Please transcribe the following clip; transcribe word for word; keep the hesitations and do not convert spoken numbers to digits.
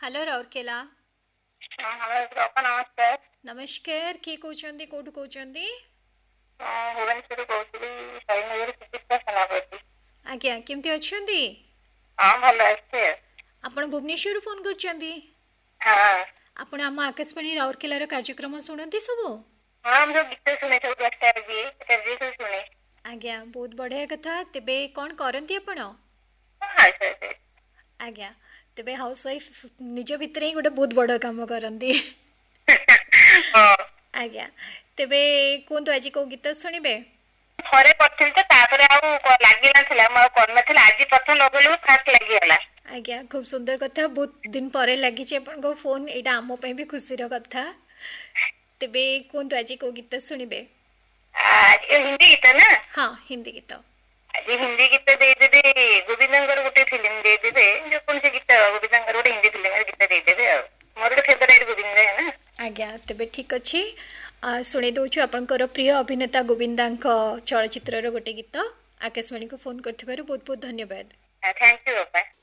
Hello Rourkela. ହଁ hello ବାପା ନମସ୍କାର। नमस्कार किए कहते कौटू कहते? ମୁଁ ଭୁବନେଶ୍ୱରରୁ କହୁଥିଲି ଶୈଳନଗର ଚିକିତ୍ସା ସେନାପତି। आज्ञा केमती अच्छी? ହଁ ଭଲ ଅଛି। ଆପଣ ଭୁବନେଶ୍ୱରରୁ ଫୋନ୍ କରିଛନ୍ତି? ହଁ ଆପଣ ଆମ ଆକାଶବାଣୀ ରାଉରକେଲାର କାର୍ଯ୍ୟକ୍ରମ ଶୁଣନ୍ତି ସବୁ? ହଁ ମୁଁ ସବୁ ଗୀତ ଶୁଣେ, ସବୁ ଦଶଟାରେ ଦିଏ ସେଟାରେ ସବୁ ଶୁଣେ। ଆଜ୍ଞା ବହୁତ ବଢ଼ିଆ କଥା। ତେବେ କ'ଣ କରନ୍ତି ଆପଣ? House wife. ଆଜ୍ଞା ତେବେ ହାଉସ୍ ୱାଇଫ୍ ନିଜ ଭିତରେ ହିଁ ଗୋଟେ ବହୁତ ବଡ଼ କାମ କରନ୍ତି। ହଁ ଆଜ୍ଞା ତେବେ କୁହନ୍ତୁ ଆଜି କେଉଁ ଗୀତ ଶୁଣିବେ? ଥରେ କରିଥିଲି ତ ତାପରେ ଆଉ ଲାଗିନଥିଲା, ମୁଁ ଆଉ କରିନଥିଲି। ଆଜି ପ୍ରଥମ ଲଗେଇଲୁ ଫାଷ୍ଟ ଲାଗିଗଲା। ଆଜ୍ଞା ଖୁବ୍ ସୁନ୍ଦର କଥା। ବହୁତ ଦିନ ପରେ ଲାଗିଛି ଆପଣଙ୍କ ଫୋନ୍, ଏଇଟା ଆମ ପାଇଁ ବି ଖୁସିର କଥା। ତେବେ କୁହନ୍ତୁ ଆଜି କେଉଁ ଗୀତ ଶୁଣିବେ? ଆଜି ହିନ୍ଦୀ ଗୀତ ନା? ହଁ ହିନ୍ଦୀ ଗୀତ। ଆଜି ହିନ୍ଦୀ ଗୀତ ଦେଇଦେବେ, ଗୋବିନ୍ଦଙ୍କର ଗୋଟେ ଫିଲ୍ମ ଦେଇଦେବେ, ଯେକୌଣସି ଗୀତ ଗୋବିନ୍ଦଙ୍କର ଗୋଟେ ହିନ୍ଦୀ ଫିଲ୍ମର ଗୀତ ଦେଇଦେବେ ଆଉ। ମୋର ଗୋଟେ ଫେଭରାଇଟ୍ ଗୋବିନ୍ଦ ନା। ଆଜ୍ଞା ତେବେ ଠିକ୍ ଅଛି, ଶୁଣି ଦେଉଛୁ ଆପଣଙ୍କର ପ୍ରିୟ ଅଭିନେତା ଗୋବିନ୍ଦାଙ୍କ ଚଳଚ୍ଚିତ୍ରର ଗୋଟେ ଗୀତ। ଆକାଶବାଣୀକୁ ଫୋନ୍ କରିଥିବାରୁ ବହୁତ ବହୁତ ଧନ୍ୟବାଦ। ଥ୍ୟାଙ୍କ ୟୁ ବାପା।